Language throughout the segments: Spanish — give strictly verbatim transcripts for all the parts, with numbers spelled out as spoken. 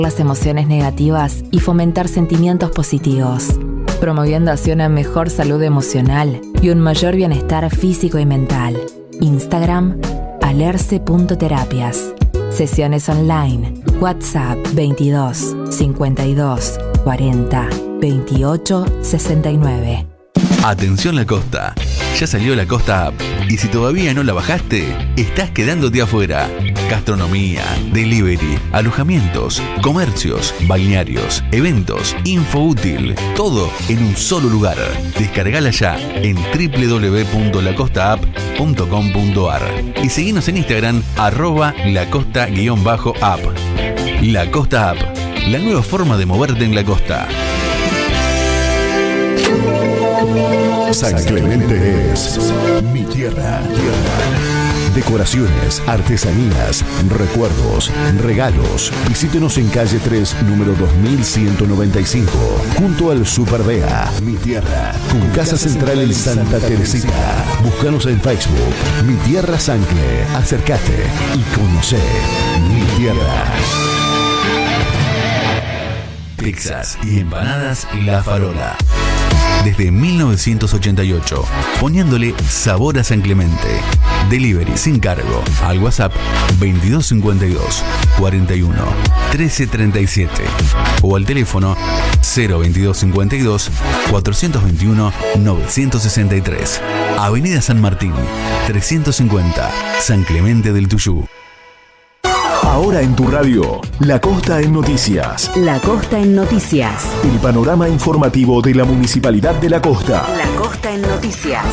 las emociones negativas y fomentar sentimientos positivos, promoviendo así una mejor salud emocional y un mayor bienestar físico y mental. Instagram, alerce punto terapias. Sesiones online. WhatsApp veintidós, cincuenta y dos, cuarenta, veintiocho, sesenta y nueve. Atención La Costa, ya salió La Costa App y si todavía no la bajaste, estás quedándote afuera. Gastronomía, delivery, alojamientos, comercios, balnearios, eventos, info útil, todo en un solo lugar. Descargala ya en doble u doble u doble u punto la costa app punto com punto a r y seguinos en Instagram arroba lacosta-app. La Costa App, la nueva forma de moverte en la costa. San Clemente es mi tierra, tierra. Decoraciones, artesanías, recuerdos, regalos. Visítenos en calle tres, número dos mil ciento noventa y cinco, junto al Super B E A. Mi tierra, con casa central en Santa Teresita. Búscanos en Facebook, Mi Tierra Sancle. Acércate y conoce mi tierra. Pizzas y empanadas La Farola. Desde mil novecientos ochenta y ocho, poniéndole sabor a San Clemente. Delivery sin cargo al WhatsApp veintidós cincuenta y dos, cuarenta y uno, trece treinta y siete o al teléfono cero veintidós cincuenta y dos, cuatrocientos veintiuno, novecientos sesenta y tres. Avenida San Martín, trescientos cincuenta, San Clemente del Tuyú. Ahora en tu radio, La Costa en Noticias. La Costa en Noticias. El panorama informativo de la Municipalidad de La Costa. La Costa en Noticias.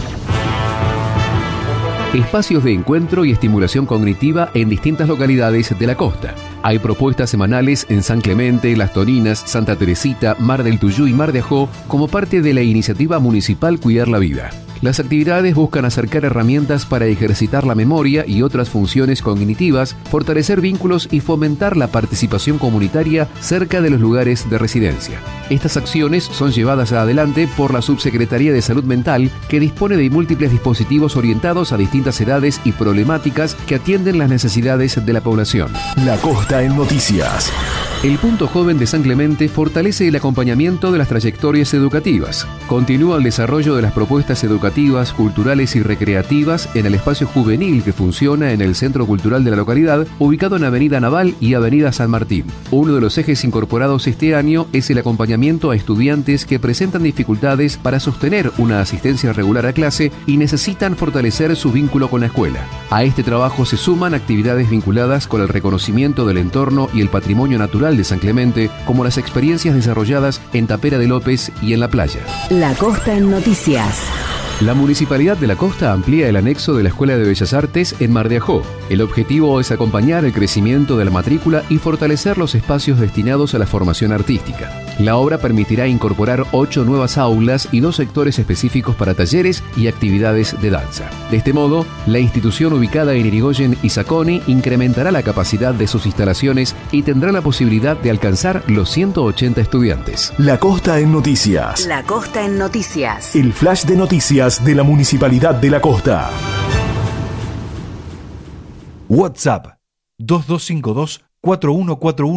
Espacios de encuentro y estimulación cognitiva en distintas localidades de la costa. Hay propuestas semanales en San Clemente, Las Toninas, Santa Teresita, Mar del Tuyú y Mar de Ajó como parte de la iniciativa municipal Cuidar la Vida. Las actividades buscan acercar herramientas para ejercitar la memoria y otras funciones cognitivas, fortalecer vínculos y fomentar la participación comunitaria cerca de los lugares de residencia. Estas acciones son llevadas adelante por la Subsecretaría de Salud Mental, que dispone de múltiples dispositivos orientados a distintas edades y problemáticas que atienden las necesidades de la población. La Costa en Noticias. El Punto Joven de San Clemente fortalece el acompañamiento de las trayectorias educativas. Continúa el desarrollo de las propuestas educativas, culturales y recreativas en el espacio juvenil que funciona en el Centro Cultural de la localidad, ubicado en Avenida Naval y Avenida San Martín. Uno de los ejes incorporados este año es el acompañamiento a estudiantes que presentan dificultades para sostener una asistencia regular a clase y necesitan fortalecer su vínculo con la escuela. A este trabajo se suman actividades vinculadas con el reconocimiento del entorno y el patrimonio natural de San Clemente, como las experiencias desarrolladas en Tapera de López y en la playa. La Costa en Noticias. La Municipalidad de la Costa amplía el anexo de la Escuela de Bellas Artes en Mar de Ajó. El objetivo es acompañar el crecimiento de la matrícula y fortalecer los espacios destinados a la formación artística. La obra permitirá incorporar ocho nuevas aulas y dos sectores específicos para talleres y actividades de danza. De este modo, la institución ubicada en Irigoyen y Saconi incrementará la capacidad de sus instalaciones y tendrá la posibilidad de alcanzar los ciento ochenta estudiantes. La Costa en Noticias. La Costa en Noticias. El flash de noticias de la Municipalidad de la Costa. WhatsApp dos dos cinco dos, cuatro uno cuatro uno